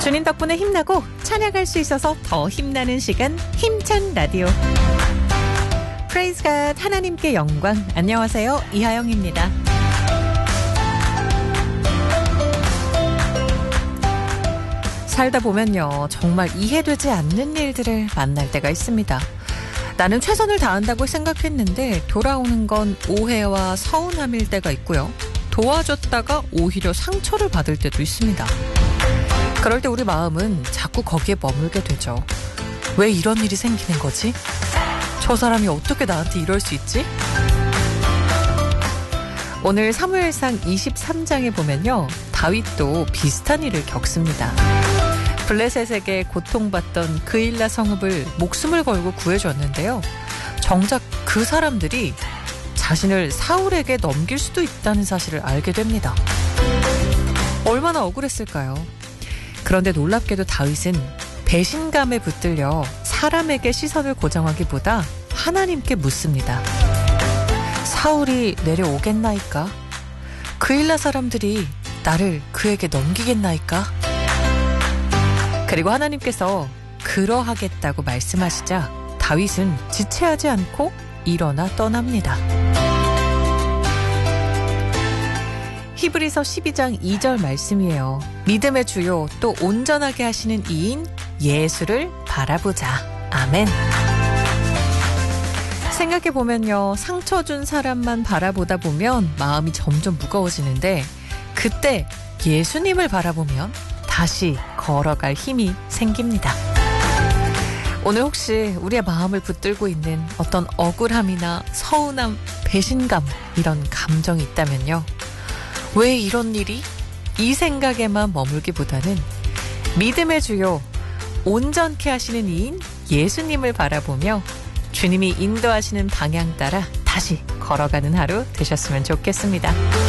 주님 덕분에 힘나고 찬양할 수 있어서 더 힘나는 시간, 힘찬 라디오. 프레이즈 갓, 하나님께 영광. 안녕하세요, 이하영입니다. 살다 보면요, 정말 이해되지 않는 일들을 만날 때가 있습니다. 나는 최선을 다한다고 생각했는데 돌아오는 건 오해와 서운함일 때가 있고요. 도와줬다가 오히려 상처를 받을 때도 있습니다. 그럴 때 우리 마음은 자꾸 거기에 머물게 되죠. 왜 이런 일이 생기는 거지? 저 사람이 어떻게 나한테 이럴 수 있지? 오늘 사무엘상 23장에 보면요, 다윗도 비슷한 일을 겪습니다. 블레셋에게 고통받던 그일라 성읍을 목숨을 걸고 구해줬는데요. 정작 그 사람들이 자신을 사울에게 넘길 수도 있다는 사실을 알게 됩니다. 얼마나 억울했을까요? 그런데 놀랍게도 다윗은 배신감에 붙들려 사람에게 시선을 고정하기보다 하나님께 묻습니다. 사울이 내려오겠나이까? 그일라 사람들이 나를 그에게 넘기겠나이까? 그리고 하나님께서 그러하겠다고 말씀하시자 다윗은 지체하지 않고 일어나 떠납니다. 히브리서 12장 2절 말씀이에요. 믿음의 주요 또 온전하게 하시는 이인 예수를 바라보자. 아멘. 생각해보면요, 상처 준 사람만 바라보다 보면 마음이 점점 무거워지는데 그때 예수님을 바라보면 다시 걸어갈 힘이 생깁니다. 오늘 혹시 우리의 마음을 붙들고 있는 어떤 억울함이나 서운함, 배신감, 이런 감정이 있다면요, 왜 이런 일이? 이 생각에만 머물기보다는 믿음의 주요, 온전케 하시는 이인 예수님을 바라보며 주님이 인도하시는 방향 따라 다시 걸어가는 하루 되셨으면 좋겠습니다.